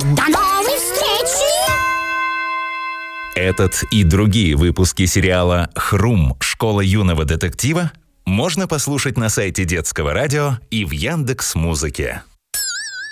До новой встречи! Этот и другие выпуски сериала «Хрум. Школа юного детектива» можно послушать на сайте Детского радио и в Яндекс.Музыке.